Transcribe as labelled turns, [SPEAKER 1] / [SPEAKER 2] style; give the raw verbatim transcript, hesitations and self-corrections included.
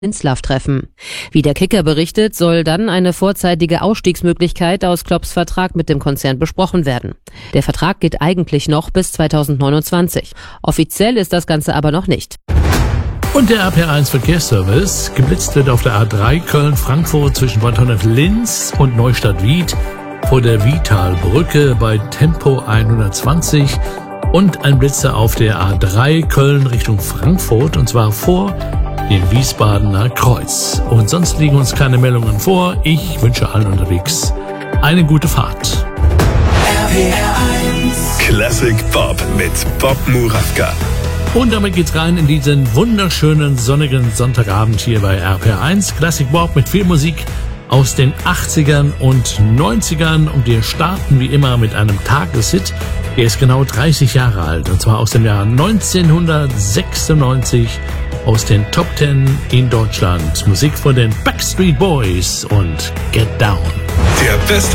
[SPEAKER 1] Inslav treffen. Wie der Kicker berichtet, soll dann eine vorzeitige Ausstiegsmöglichkeit aus Klopps Vertrag mit dem Konzern besprochen werden. Der Vertrag geht eigentlich noch bis zweitausendneunundzwanzig. Offiziell ist das Ganze aber noch nicht.
[SPEAKER 2] Und der R P R eins Verkehrsservice. Geblitzt wird auf der A drei Köln-Frankfurt zwischen Bad Honnef-Linz und Neustadt-Wied vor der Vitalbrücke bei Tempo hundertzwanzig und ein Blitzer auf der A drei Köln Richtung Frankfurt und zwar vor dem Wiesbadener Kreuz. Und sonst liegen uns keine Meldungen vor. Ich wünsche allen unterwegs eine gute Fahrt.
[SPEAKER 3] R P R eins Classic Bob mit Bob Murawka.
[SPEAKER 2] Und damit geht's rein in diesen wunderschönen sonnigen Sonntagabend hier bei R P R eins. Classic Bob mit viel Musik aus den achtzigern und neunzigern. Und wir starten wie immer mit einem Tageshit. Der ist genau dreißig Jahre alt. Und zwar aus dem Jahr neunzehnhundertsechsundneunzig aus den Top Ten in Deutschland. Musik von den Backstreet Boys und Get Down.
[SPEAKER 3] Der beste